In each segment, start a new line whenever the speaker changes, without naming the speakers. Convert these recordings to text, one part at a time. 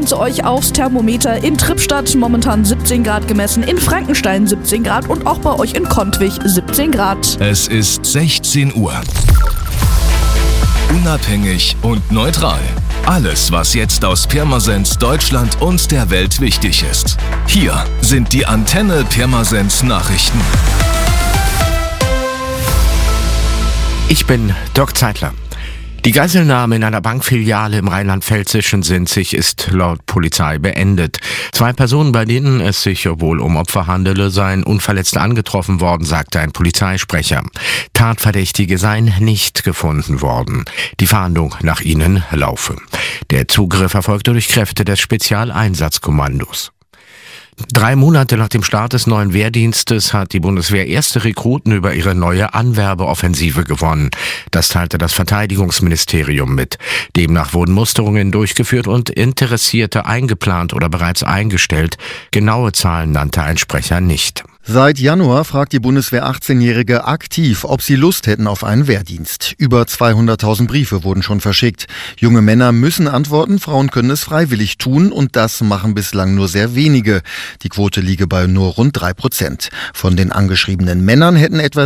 Ganze euch aufs Thermometer in Trippstadt momentan 17 Grad gemessen, in Frankenstein 17 Grad und auch bei euch in Kontwig 17 Grad.
Es ist 16 Uhr. Unabhängig und neutral. Alles, was jetzt aus Pirmasens, Deutschland und der Welt wichtig ist. Hier sind die Antenne Pirmasens Nachrichten.
Ich bin Dirk Zeitler. Die Geiselnahme in einer Bankfiliale im rheinland-pfälzischen Sinzig ist laut Polizei beendet. 2 Personen, bei denen es sich wohl um Opfer handele, seien unverletzt angetroffen worden, sagte ein Polizeisprecher. Tatverdächtige seien nicht gefunden worden. Die Fahndung nach ihnen laufe. Der Zugriff erfolgte durch Kräfte des Spezialeinsatzkommandos. 3 Monate nach dem Start des neuen Wehrdienstes hat die Bundeswehr erste Rekruten über ihre neue Anwerbeoffensive gewonnen. Das teilte das Verteidigungsministerium mit. Demnach wurden Musterungen durchgeführt und Interessierte eingeplant oder bereits eingestellt. Genaue Zahlen nannte ein Sprecher nicht.
Seit Januar fragt die Bundeswehr 18-Jährige aktiv, ob sie Lust hätten auf einen Wehrdienst. Über 200.000 Briefe wurden schon verschickt. Junge Männer müssen antworten, Frauen können es freiwillig tun und das machen bislang nur sehr wenige. Die Quote liege bei nur rund 3%. Von den angeschriebenen Männern hätten etwa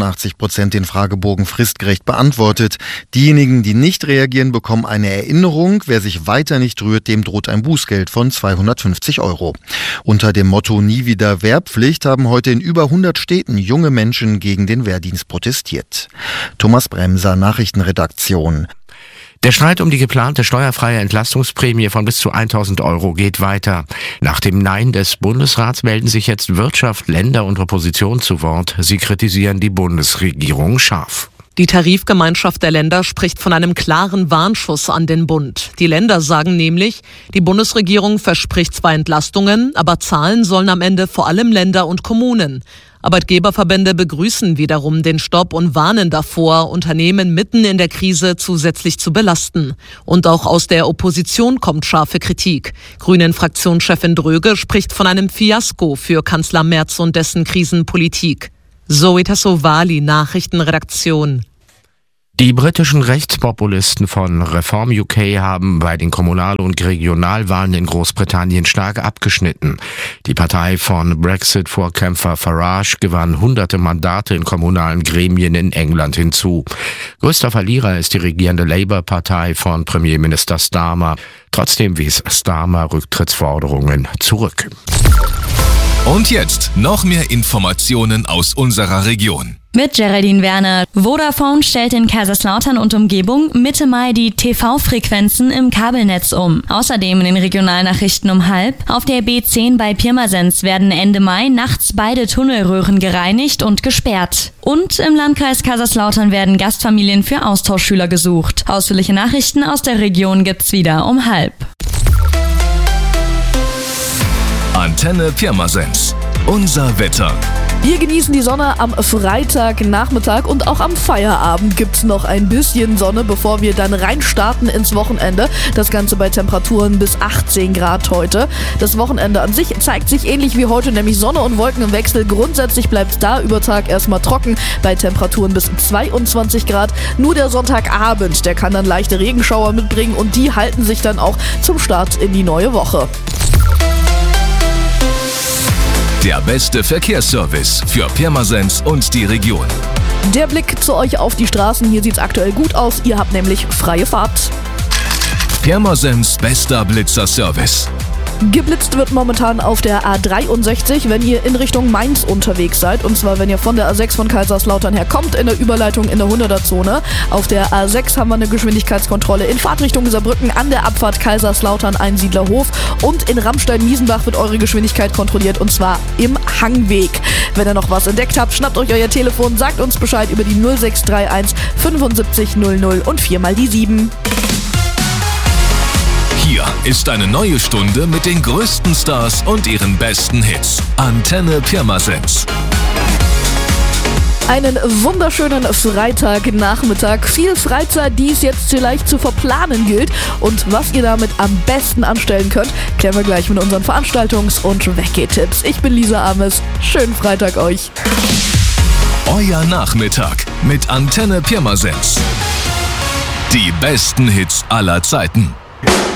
86% den Fragebogen fristgerecht beantwortet. Diejenigen, die nicht reagieren, bekommen eine Erinnerung. Wer sich weiter nicht rührt, dem droht ein Bußgeld von 250 €. Unter dem Motto Nie wieder Wehrpflicht haben heute in über 100 Städten junge Menschen gegen den Wehrdienst protestiert. Thomas Bremser, Nachrichtenredaktion.
Der Streit um die geplante steuerfreie Entlastungsprämie von bis zu 1.000 € geht weiter. Nach dem Nein des Bundesrats melden sich jetzt Wirtschaft, Länder und Opposition zu Wort. Sie kritisieren die Bundesregierung scharf.
Die Tarifgemeinschaft der Länder spricht von einem klaren Warnschuss an den Bund. Die Länder sagen nämlich, die Bundesregierung verspricht zwar Entlastungen, aber zahlen sollen am Ende vor allem Länder und Kommunen. Arbeitgeberverbände begrüßen wiederum den Stopp und warnen davor, Unternehmen mitten in der Krise zusätzlich zu belasten. Und auch aus der Opposition kommt scharfe Kritik. Grünen-Fraktionschefin Dröge spricht von einem Fiasko für Kanzler Merz und dessen Krisenpolitik. Zoe Tassovali, Nachrichtenredaktion.
Die britischen Rechtspopulisten von Reform UK haben bei den Kommunal- und Regionalwahlen in Großbritannien stark abgeschnitten. Die Partei von Brexit-Vorkämpfer Farage gewann hunderte Mandate in kommunalen Gremien in England hinzu. Größter Verlierer ist die regierende Labour-Partei von Premierminister Starmer. Trotzdem wies Starmer Rücktrittsforderungen zurück.
Und jetzt noch mehr Informationen aus unserer Region.
Mit Geraldine Werner. Vodafone stellt in Kaiserslautern und Umgebung Mitte Mai die TV-Frequenzen im Kabelnetz um. Außerdem in den Regionalnachrichten um 12:30. Auf der B10 bei Pirmasens werden Ende Mai nachts beide Tunnelröhren gereinigt und gesperrt. Und im Landkreis Kaiserslautern werden Gastfamilien für Austauschschüler gesucht. Ausführliche Nachrichten aus der Region gibt's wieder um 12:30.
Antenne Pirmasens. Unser Wetter.
Wir genießen die Sonne am Freitagnachmittag und auch am Feierabend gibt's noch ein bisschen Sonne, bevor wir dann reinstarten ins Wochenende. Das Ganze bei Temperaturen bis 18 Grad heute. Das Wochenende an sich zeigt sich ähnlich wie heute, nämlich Sonne und Wolken im Wechsel. Grundsätzlich bleibt's da über Tag erstmal trocken bei Temperaturen bis 22 Grad. Nur der Sonntagabend, der kann dann leichte Regenschauer mitbringen und die halten sich dann auch zum Start in die neue Woche.
Der beste Verkehrsservice für Pirmasens und die Region.
Der Blick zu euch auf die Straßen, hier sieht's aktuell gut aus. Ihr habt nämlich freie Fahrt.
Pirmasens bester Blitzerservice.
Geblitzt wird momentan auf der A63, wenn ihr in Richtung Mainz unterwegs seid. Und zwar, wenn ihr von der A6 von Kaiserslautern her kommt, in der Überleitung in der 100er-Zone. Auf der A6 haben wir eine Geschwindigkeitskontrolle in Fahrtrichtung Saarbrücken an der Abfahrt Kaiserslautern Einsiedlerhof. Und in Ramstein-Miesenbach wird eure Geschwindigkeit kontrolliert und zwar im Hangweg. Wenn ihr noch was entdeckt habt, schnappt euch euer Telefon, sagt uns Bescheid über die 0631 75 00 und 4 mal die 7.
Hier ist eine neue Stunde mit den größten Stars und ihren besten Hits. Antenne Pirmasens.
Einen wunderschönen Freitagnachmittag. Viel Freizeit, die es jetzt vielleicht zu verplanen gilt. Und was ihr damit am besten anstellen könnt, klären wir gleich mit unseren Veranstaltungs- und Weggeh-Tipps. Ich bin Lisa Ames. Schönen Freitag euch.
Euer Nachmittag mit Antenne Pirmasens. Die besten Hits aller Zeiten.